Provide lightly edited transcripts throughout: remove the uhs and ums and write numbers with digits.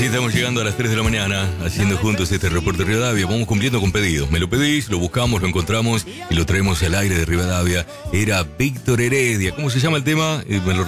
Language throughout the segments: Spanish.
Estamos llegando a las 3 de la mañana, haciendo juntos este reporte de Rivadavia. Vamos cumpliendo con pedidos. Me lo pedís, lo buscamos, lo encontramos y lo traemos al aire de Rivadavia. Era Víctor Heredia. ¿Cómo se llama el tema?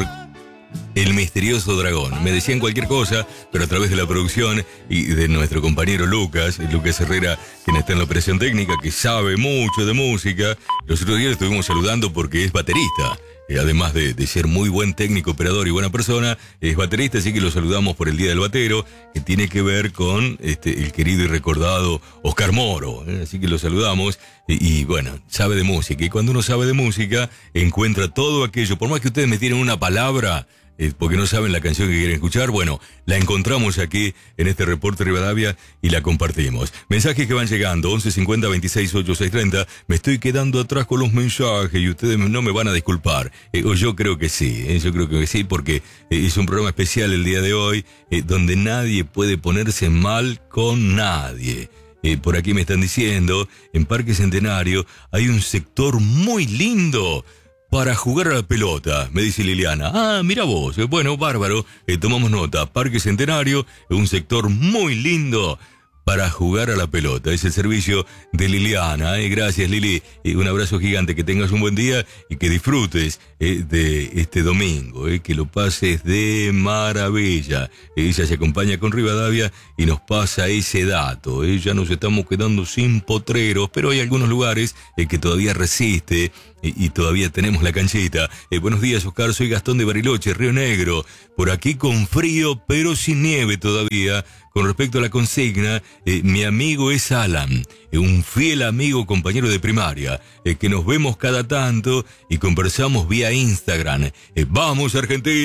El misterioso dragón. Me decían cualquier cosa, pero a través de la producción y de nuestro compañero Lucas Herrera, quien está en la operación técnica, que sabe mucho de música. Los otros días le estuvimos saludando porque es baterista. Además de ser muy buen técnico, operador y buena persona, es baterista, así que lo saludamos por el Día del Batero, que tiene que ver con el querido y recordado Oscar Moro. Así que lo saludamos y bueno, sabe de música. Y cuando uno sabe de música, encuentra todo aquello. Por más que ustedes me tienen una palabra, porque no saben la canción que quieren escuchar, bueno, la encontramos aquí en este reporte Rivadavia y la compartimos. Mensajes que van llegando, 1150 26 8630. Me estoy quedando atrás con los mensajes y ustedes no me van a disculpar. O yo creo que sí, yo creo que sí, porque es un programa especial el día de hoy, donde nadie puede ponerse mal con nadie. Por aquí me están diciendo, en Parque Centenario hay un sector muy lindo para jugar a la pelota, me dice Liliana. Ah, mira vos. Bueno, bárbaro. Tomamos nota. Parque Centenario, un sector muy lindo para jugar a la pelota. Es el servicio de Liliana. Gracias, Lili. Un abrazo gigante. Que tengas un buen día y que disfrutes de este domingo. Que lo pases de maravilla. Ella se acompaña con Rivadavia y nos pasa ese dato. Ya nos estamos quedando sin potreros, pero hay algunos lugares que todavía resiste. Y todavía tenemos la canchita. Buenos días, Oscar. Soy Gastón de Bariloche, Río Negro. Por aquí con frío, pero sin nieve todavía. Con respecto a la consigna, mi amigo es Alan, un fiel amigo, compañero de primaria, que nos vemos cada tanto y conversamos vía Instagram. ¡Vamos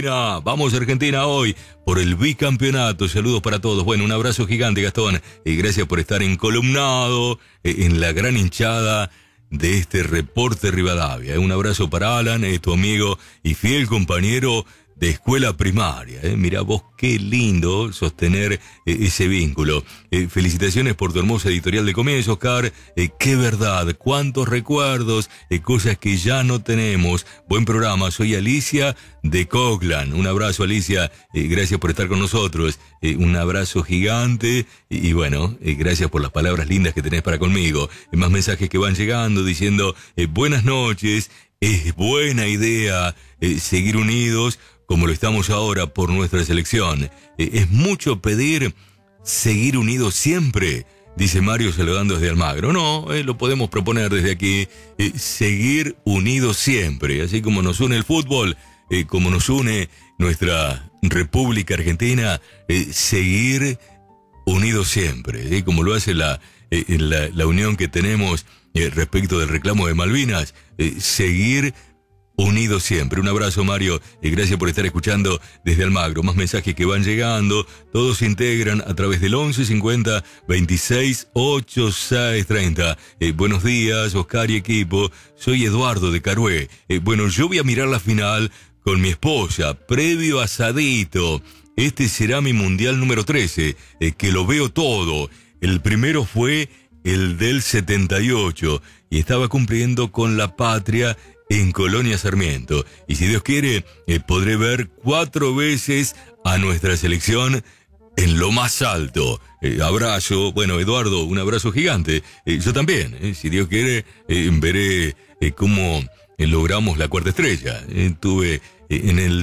Argentina hoy! Por el bicampeonato. Saludos para todos. Bueno, un abrazo gigante, Gastón. Gracias por estar encolumnado en la gran hinchada de este reporte Rivadavia. Un abrazo para Alan, tu amigo y fiel compañero de escuela primaria. Mirá vos qué lindo sostener ese vínculo. Felicitaciones por tu hermosa editorial de comienzo, Oscar. Qué verdad, cuántos recuerdos, cosas que ya no tenemos. Buen programa, soy Alicia de Coglan. Un abrazo, Alicia, gracias por estar con nosotros. Un abrazo gigante y bueno, gracias por las palabras lindas que tenés para conmigo. Más mensajes que van llegando diciendo buenas noches, es buena idea seguir unidos como lo estamos ahora por nuestra selección. Es mucho pedir seguir unidos siempre, dice Mario saludando desde Almagro. No, lo podemos proponer desde aquí, seguir unidos siempre, así como nos une el fútbol, como nos une nuestra República Argentina, seguir unidos siempre, como lo hace la unión que tenemos respecto del reclamo de Malvinas, seguir unidos siempre. Un abrazo, Mario, y gracias por estar escuchando desde Almagro. Más mensajes que van llegando, todos se integran a través del 1150 26 8630. Buenos días, Oscar y equipo, soy Eduardo de Carué. Bueno, yo voy a mirar la final con mi esposa, previo asadito. Este será mi mundial número 13, que lo veo todo. El primero fue el del 78, y estaba cumpliendo con la patria en Colonia Sarmiento. Y si Dios quiere, podré ver 4 veces a nuestra selección en lo más alto. Abrazo. Bueno, Eduardo, un abrazo gigante. Yo también, si Dios quiere, veré cómo logramos la 4ª estrella. Tuve en el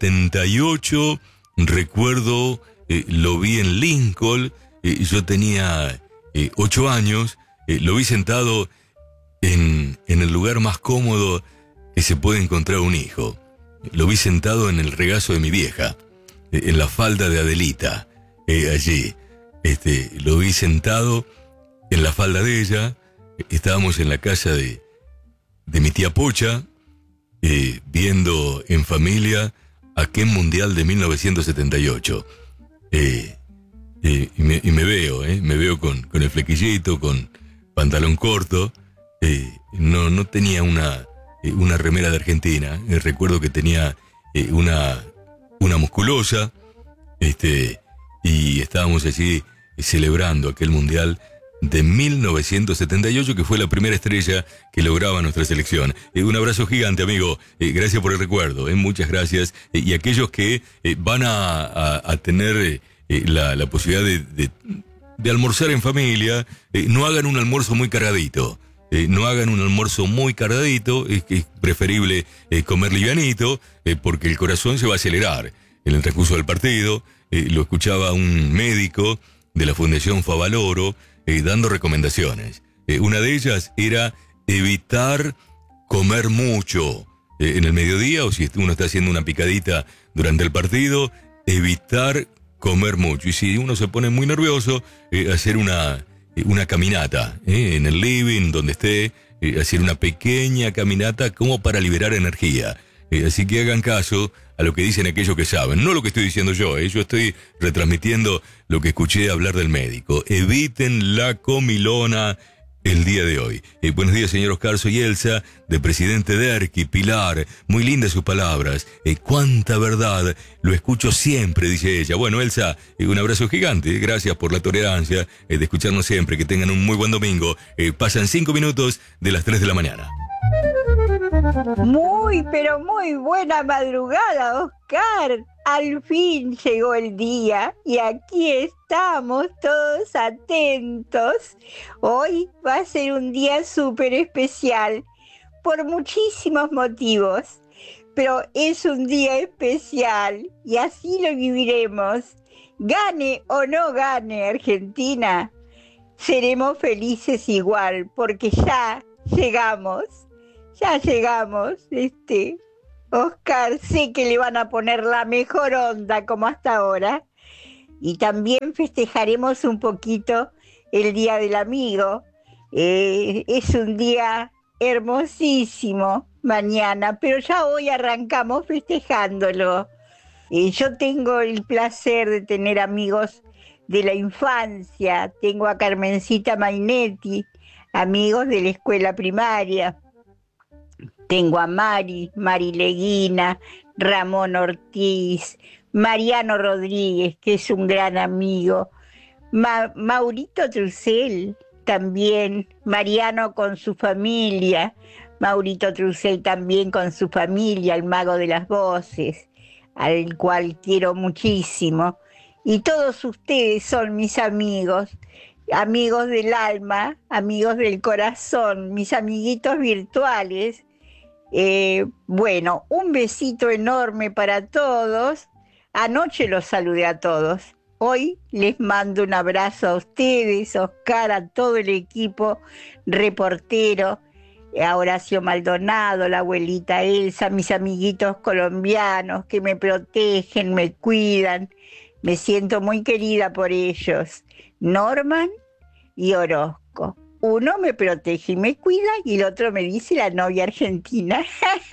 78, recuerdo, lo vi en Lincoln. Yo tenía 8 años. Lo vi sentado en el lugar más cómodo que se puede encontrar un hijo. Lo vi sentado en el regazo de mi vieja, en la falda de Adelita, allí. Lo vi sentado en la falda de ella. Estábamos en la casa de mi tía Pocha, viendo en familia aquel mundial de 1978. Y me veo con el flequillito, con pantalón corto. No tenía una remera de Argentina. Recuerdo que tenía una musculosa. Y estábamos allí celebrando aquel mundial de 1978, que fue la primera estrella que lograba nuestra selección. Un abrazo gigante, amigo. Gracias por el recuerdo. Muchas gracias. Y aquellos que van a tener la posibilidad de almorzar en familia. No hagan un almuerzo muy cargadito. No hagan un almuerzo muy cargadito. Es preferible comer livianito, porque el corazón se va a acelerar en el transcurso del partido. Lo escuchaba un médico de la Fundación Favaloro dando recomendaciones. Una de ellas era evitar comer mucho en el mediodía, o si uno está haciendo una picadita durante el partido, evitar comer mucho. Y si uno se pone muy nervioso, hacer una caminata en el living, donde esté, hacer una pequeña caminata como para liberar energía. Así que hagan caso a lo que dicen aquellos que saben, no lo que estoy diciendo yo. Yo estoy retransmitiendo lo que escuché hablar del médico. Eviten la comilona el día de hoy. Buenos días, señor Oscar, soy Elsa, de Presidente Derqui, Pilar. Muy lindas sus palabras. Cuánta verdad, lo escucho siempre, dice ella. Bueno, Elsa, un abrazo gigante. Gracias por la tolerancia de escucharnos siempre. Que tengan un muy buen domingo. Pasan 5 minutos de las 3 de la mañana. Muy, pero muy buena madrugada, Oscar. Al fin llegó el día y aquí estamos todos atentos. Hoy va a ser un día súper especial por muchísimos motivos, pero es un día especial y así lo viviremos. Gane o no gane Argentina, seremos felices igual porque ya llegamos. Oscar, sé que le van a poner la mejor onda como hasta ahora. Y también festejaremos un poquito el Día del Amigo. Es un día hermosísimo mañana, pero ya hoy arrancamos festejándolo. Yo tengo el placer de tener amigos de la infancia. Tengo a Carmencita Mainetti, amigos de la escuela primaria. Tengo a Mari Leguina, Ramón Ortiz, Mariano Rodríguez, que es un gran amigo, Maurito Trussell también, Mariano con su familia, Maurito Trussell también con su familia, el mago de las voces, al cual quiero muchísimo. Y todos ustedes son mis amigos, amigos del alma, amigos del corazón, mis amiguitos virtuales. Bueno, un besito enorme para todos. Anoche los saludé a todos. Hoy les mando un abrazo a ustedes, Oscar, a todo el equipo reportero, a Horacio Maldonado, la abuelita Elsa, mis amiguitos colombianos que me protegen, me cuidan. Me siento muy querida por ellos. Norman y Orozco. Uno me protege y me cuida y el otro me dice la novia argentina.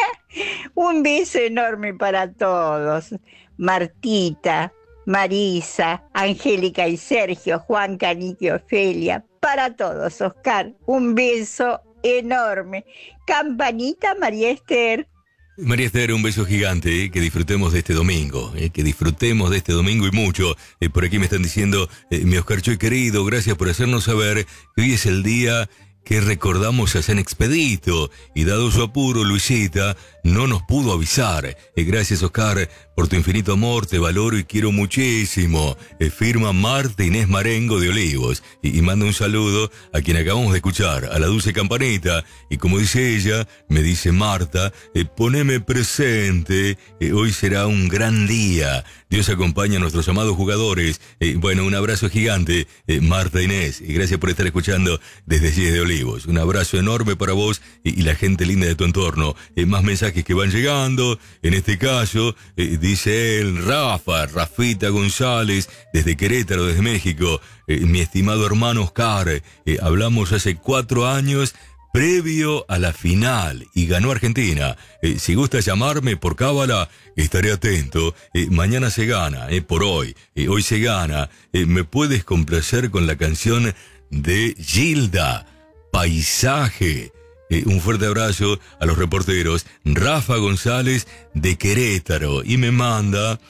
Un beso enorme para todos. Martita, Marisa, Angélica y Sergio, Juan, Canique y Ofelia. Para todos, Oscar. Un beso enorme. Campanita, María Esther. María Esther, un beso gigante, que disfrutemos de este domingo, que disfrutemos de este domingo y mucho. Por aquí me están diciendo, mi Oscar Choy querido, gracias por hacernos saber que hoy es el día que recordamos a San Expedito, y dado su apuro, Luisita no nos pudo avisar. Gracias, Oscar, por tu infinito amor, te valoro y quiero muchísimo. Firma Marta Inés Marengo de Olivos, y manda un saludo a quien acabamos de escuchar, a la dulce Campanita, y como dice ella, me dice Marta, poneme presente, hoy será un gran día. Dios acompaña a nuestros amados jugadores. Bueno, un abrazo gigante, Marta Inés, y gracias por estar escuchando desde allí de Olivos. Un abrazo enorme para vos y la gente linda de tu entorno. Más mensajes que van llegando. En este caso, dice él, Rafita González, desde Querétaro, desde México. Mi estimado hermano Oscar, hablamos hace 4 años previo a la final y ganó Argentina. Si gusta llamarme por cábala, estaré atento. Mañana se gana, por hoy. Hoy se gana. ¿Me puedes complacer con la canción de Gilda, Paisaje? Un fuerte abrazo a los reporteros. Rafa González de Querétaro. Y me manda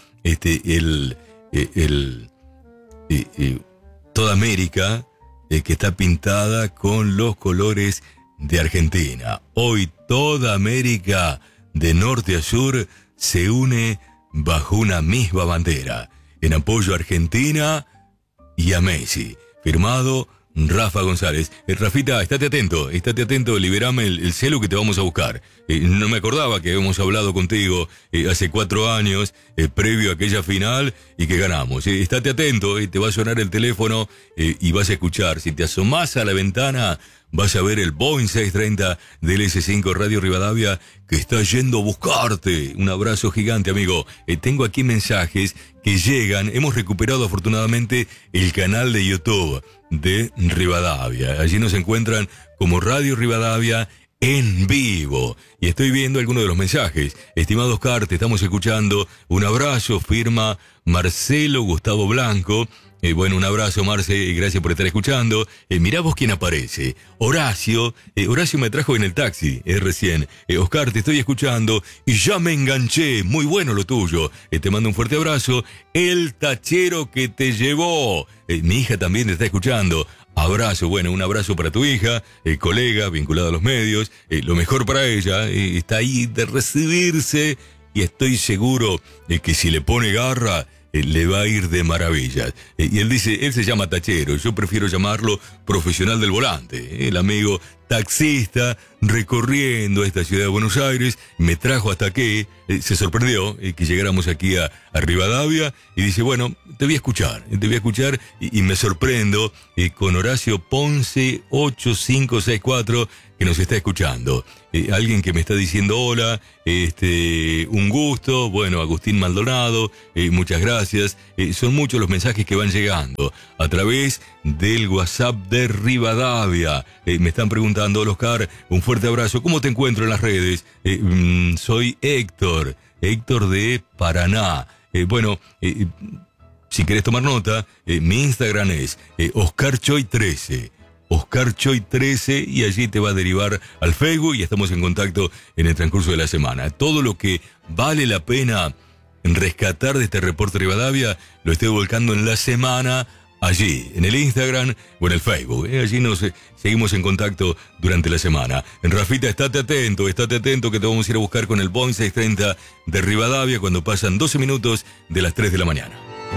toda América, que está pintada con los colores de Argentina. Hoy toda América, de norte a sur, se une bajo una misma bandera. en apoyo a Argentina y a Messi. Firmado Rafa González. Rafita, estate atento, liberame el celu que te vamos a buscar. No me acordaba que habíamos hablado contigo hace 4 años, previo a aquella final, y que ganamos. Estate atento, te va a sonar el teléfono y vas a escuchar. Si te asomás a la ventana, vas a ver el Boeing 630 del S5 Radio Rivadavia que está yendo a buscarte. Un abrazo gigante, amigo. Tengo aquí mensajes que llegan. Hemos recuperado afortunadamente el canal de YouTube de Rivadavia. Allí nos encuentran como Radio Rivadavia en vivo. Y estoy viendo algunos de los mensajes. Estimado Oscar, te estamos escuchando. Un abrazo, firma Marcelo Gustavo Blanco. Bueno, un abrazo, Marce, y gracias por estar escuchando. Mirá vos quién aparece. Horacio. Horacio me trajo en el taxi, recién. Oscar, te estoy escuchando y ya me enganché. Muy bueno lo tuyo. Te mando un fuerte abrazo. El tachero que te llevó. Mi hija también te está escuchando. Abrazo, bueno, un abrazo para tu hija, colega, vinculada a los medios. Lo mejor para ella. Está ahí de recibirse y estoy seguro que si le pone garra, le va a ir de maravillas. Y él dice, él se llama tachero, yo prefiero llamarlo profesional del volante. El amigo taxista recorriendo esta ciudad de Buenos Aires, me trajo hasta que se sorprendió que llegáramos aquí a Rivadavia y dice, bueno, te voy a escuchar y me sorprendo con Horacio Ponce 8564 que nos está escuchando. Alguien que me está diciendo hola, un gusto, bueno, Agustín Maldonado, muchas gracias. Son muchos los mensajes que van llegando a través del WhatsApp de Rivadavia. Me están preguntando, Oscar, un fuerte abrazo, ¿cómo te encuentro en las redes? Soy Héctor de Paraná. Si querés tomar nota, mi Instagram es OscarChoy13. OscarChoy13, y allí te va a derivar al Facebook y estamos en contacto en el transcurso de la semana. Todo lo que vale la pena rescatar de este reporte Rivadavia lo estoy volcando en la semana allí, en el Instagram o en el Facebook. Allí nos seguimos en contacto durante la semana. Rafita, estate atento que te vamos a ir a buscar con el Boeing 630 de Rivadavia cuando pasan 12 minutos de las 3 de la mañana.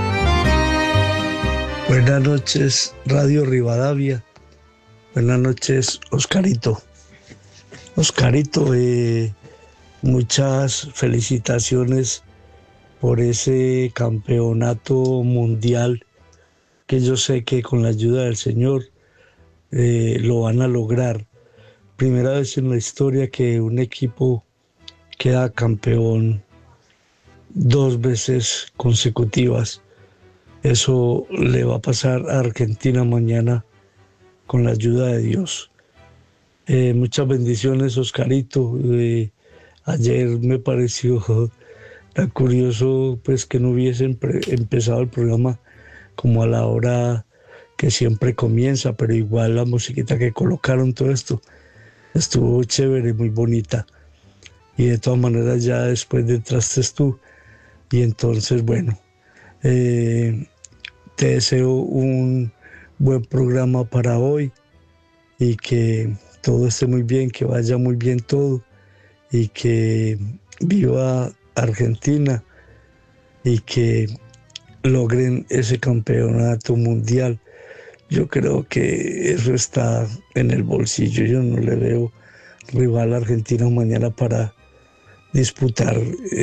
Buenas noches, Radio Rivadavia. Buenas noches, Oscarito. Oscarito, muchas felicitaciones por ese campeonato mundial que yo sé que con la ayuda del Señor lo van a lograr. Primera vez en la historia que un equipo queda campeón 2 veces consecutivas. Eso le va a pasar a Argentina mañana con la ayuda de Dios. Muchas bendiciones, Oscarito. Ayer me pareció tan curioso pues que no hubiesen empezado el programa como a la hora que siempre comienza, pero igual la musiquita que colocaron, todo esto estuvo chévere, muy bonita. Y de todas maneras ya después entraste tú. Y entonces, bueno, te deseo un buen programa para hoy y que todo esté muy bien, que vaya muy bien todo y que viva Argentina y que logren ese campeonato mundial. Yo creo que eso está en el bolsillo. Yo no le veo rival a Argentina mañana para disputar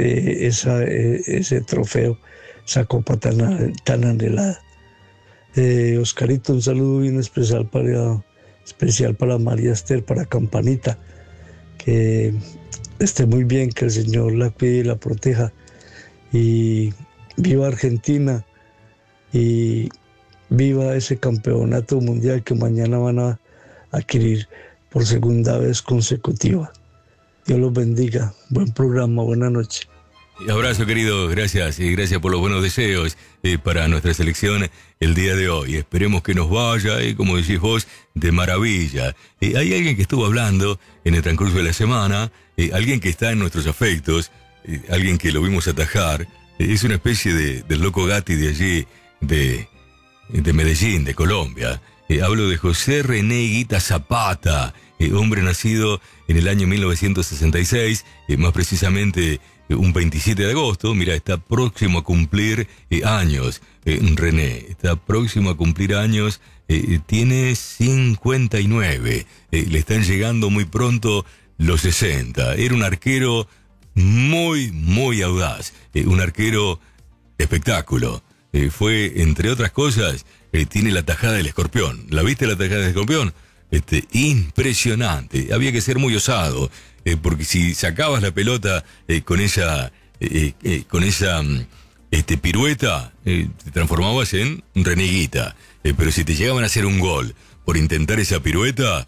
ese trofeo, esa copa tan anhelada. Oscarito, un saludo bien especial para María Esther, para Campanita, que esté muy bien, que el Señor la cuide y la proteja, y viva Argentina y viva ese campeonato mundial que mañana van a adquirir por segunda vez consecutiva. Dios los bendiga, buen programa, buena noche. Abrazo, querido, gracias y gracias por los buenos deseos para nuestra selección el día de hoy. Esperemos que nos vaya, como decís vos, de maravilla. Hay alguien que estuvo hablando en el transcurso de la semana, alguien que está en nuestros afectos, alguien que lo vimos atajar. Es una especie del loco Gatti de allí, de Medellín, de Colombia. Hablo de José René Guita Zapata, hombre nacido en el año 1966, más precisamente un 27 de agosto. Mira, está próximo a cumplir años. René, está próximo a cumplir años. Tiene 59. Le están llegando muy pronto los 60. Era un arquero muy, muy audaz. Un arquero espectáculo. Fue, entre otras cosas, tiene la tajada del escorpión. ¿La viste la tajada del escorpión? Impresionante. Había que ser muy osado, porque si sacabas la pelota con esa pirueta, te transformabas en reneguita. Pero si te llegaban a hacer un gol por intentar esa pirueta,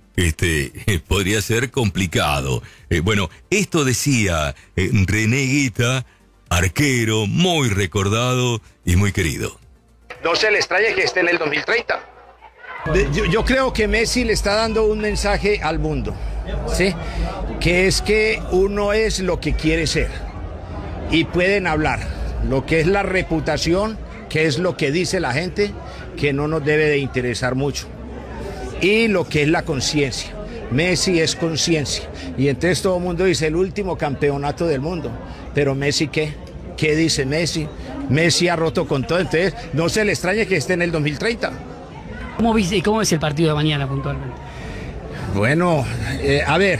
podría ser complicado. Bueno, esto decía Reneguita, arquero muy recordado y muy querido. No se le extrañe que esté en el 2030. Yo creo que Messi le está dando un mensaje al mundo, ¿sí? Que es que uno es lo que quiere ser y pueden hablar lo que es la reputación, que es lo que dice la gente, que no nos debe de interesar mucho, y lo que es la conciencia. Messi es conciencia, y entonces todo el mundo dice el último campeonato del mundo, pero Messi ¿qué dice Messi? Messi ha roto con todo, entonces no se le extrañe que esté en el 2030. ¿Cómo ves el partido de mañana puntualmente? Bueno, a ver,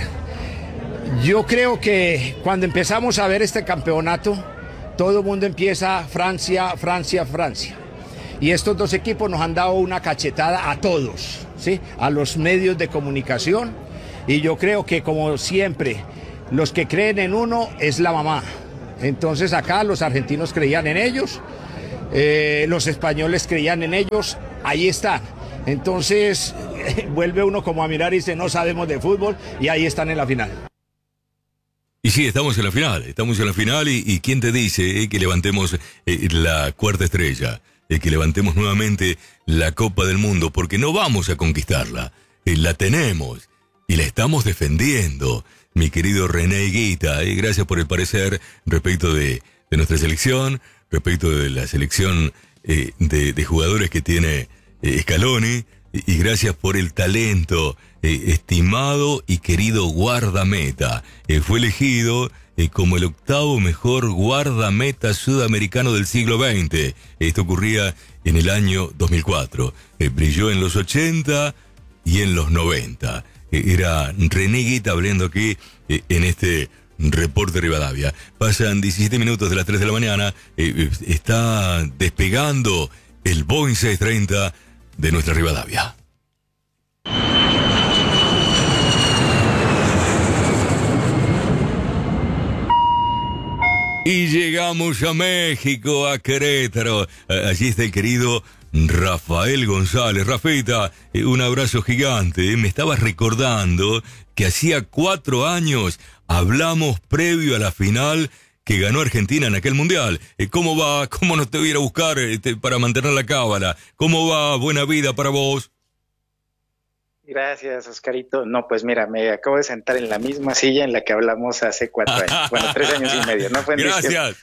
yo creo que cuando empezamos a ver este campeonato, todo el mundo empieza Francia, Francia, Francia. Y estos dos equipos nos han dado una cachetada a todos, ¿sí? A los medios de comunicación. Y yo creo que, como siempre, los que creen en uno es la mamá. Entonces acá los argentinos creían en ellos, los españoles creían en ellos, ahí están. Entonces vuelve uno como a mirar y dice, no sabemos de fútbol, y ahí están en la final. Y sí, estamos en la final y ¿quién te dice que levantemos la cuarta estrella? Que levantemos nuevamente la Copa del Mundo, porque no vamos a conquistarla, la tenemos y la estamos defendiendo, mi querido René Higuita. Gracias por el parecer respecto de nuestra selección, respecto de la selección de jugadores que tiene Scaloni, y gracias por el talento, estimado y querido guardameta. Fue elegido como el 8º mejor guardameta sudamericano del siglo XX. Esto ocurría en el año 2004. Brilló en los 80 y en los 90. Era René Higuita hablando aquí en este Reporte Rivadavia. Pasan 17 minutos de las 3 de la mañana. Está despegando el Boeing 630 de nuestra Rivadavia. Y llegamos a México, a Querétaro. Allí está el querido Rafael González. Rafita, un abrazo gigante. Me estabas recordando que hacía 4 años hablamos previo a la final que ganó Argentina en aquel mundial. ¿Cómo va? ¿Cómo no te voy a ir a buscar para mantener la cábala? ¿Cómo va? Buena vida para vos. Gracias, Oscarito. No, pues mira, me acabo de sentar en la misma silla en la que hablamos hace 4 años. Bueno, 3 años y medio, ¿no? Fue Gracias.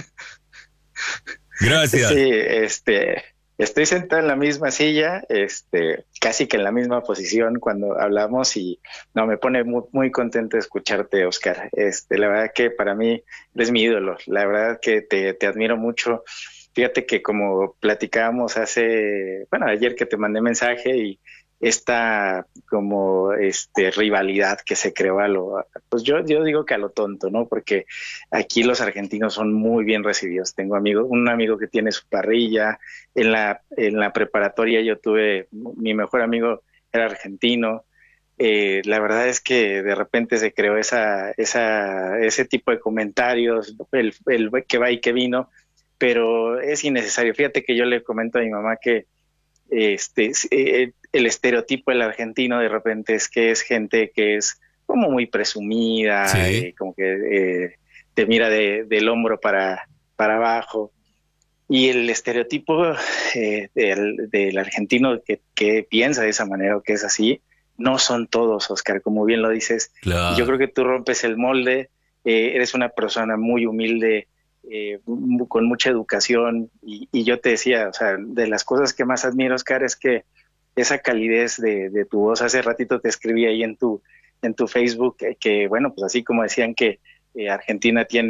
Gracias. Sí, estoy sentado en la misma silla, casi que en la misma posición cuando hablamos, y no, me pone muy, muy contento de escucharte, Oscar. La verdad que para mí eres mi ídolo. La verdad que te admiro mucho. Fíjate que como platicábamos ayer que te mandé mensaje, y esta como rivalidad que se creó pues yo digo que a lo tonto, ¿no? Porque aquí los argentinos son muy bien recibidos. Tengo un amigo que tiene su parrilla. En la preparatoria yo tuve, mi mejor amigo era argentino. La verdad es que de repente se creó ese tipo de comentarios, el que va y que vino, pero es innecesario. Fíjate que yo le comento a mi mamá que el estereotipo del argentino de repente es que es gente que es como muy presumida, sí. Como que te mira del hombro para abajo, y el estereotipo del argentino que piensa de esa manera o que es así, no son todos, Oscar, como bien lo dices. Claro. Yo creo que tú rompes el molde, eres una persona muy humilde, con mucha educación, y yo te decía, o sea, de las cosas que más admiro, Oscar, es que esa calidez de tu voz. Hace ratito te escribí ahí en tu Facebook que bueno, pues así como decían que Argentina tiene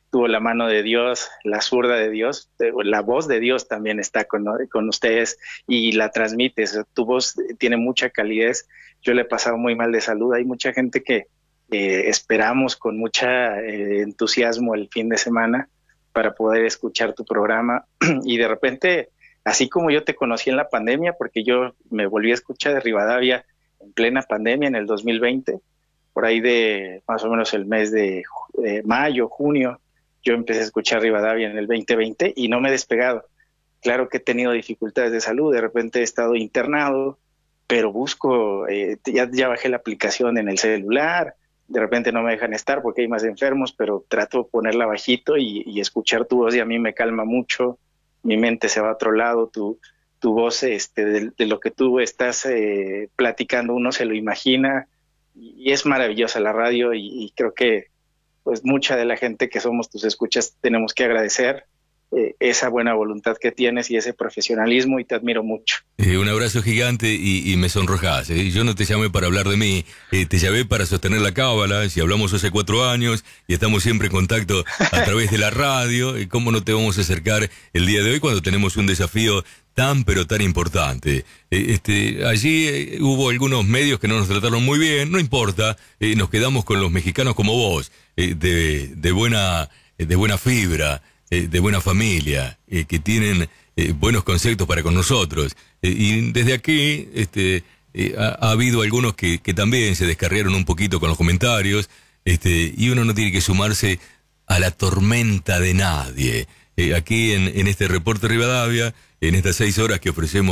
tuvo la mano de Dios, la zurda de Dios, la voz de Dios también está con ustedes y la transmites. Tu voz tiene mucha calidez. Yo le he pasado muy mal de salud. Hay mucha gente que esperamos con mucha entusiasmo el fin de semana para poder escuchar tu programa y de repente, así como yo te conocí en la pandemia, porque yo me volví a escuchar de Rivadavia en plena pandemia en el 2020, por ahí de más o menos el mes de mayo, junio, yo empecé a escuchar Rivadavia en el 2020 y no me he despegado. Claro que he tenido dificultades de salud, de repente he estado internado, pero busco, ya bajé la aplicación en el celular, de repente no me dejan estar porque hay más enfermos, pero trato de ponerla bajito y escuchar tu voz y a mí me calma mucho, mi mente se va a otro lado, tu voz, de lo que tú estás platicando, uno se lo imagina y es maravillosa la radio y creo que pues mucha de la gente que somos tus escuchas tenemos que agradecer esa buena voluntad que tienes y ese profesionalismo y te admiro mucho. Un abrazo gigante y me sonrojás. Yo no te llamé para hablar de mí, te llamé para sostener la cábala. Si hablamos hace 4 años y estamos siempre en contacto a través de la radio, ¿cómo no te vamos a acercar el día de hoy cuando tenemos un desafío tan pero tan importante? Allí hubo algunos medios que no nos trataron muy bien, no importa, nos quedamos con los mexicanos como vos, de buena fibra, de buena familia, que tienen buenos conceptos para con nosotros. Y desde aquí ha habido algunos que también se descarriaron un poquito con los comentarios, y uno no tiene que sumarse a la tormenta de nadie. Aquí en este Reporte Rivadavia, en estas 6 horas que ofrecemos